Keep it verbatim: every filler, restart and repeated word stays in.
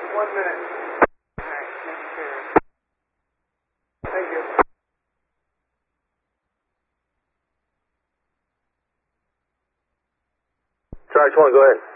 One minute. All right, just curious. Thank you. Charge one, go ahead.